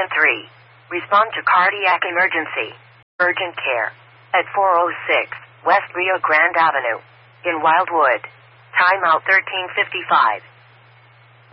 3. Respond to cardiac emergency. Urgent care. At 406 West Rio Grande Avenue. In Wildwood. Timeout 13:55.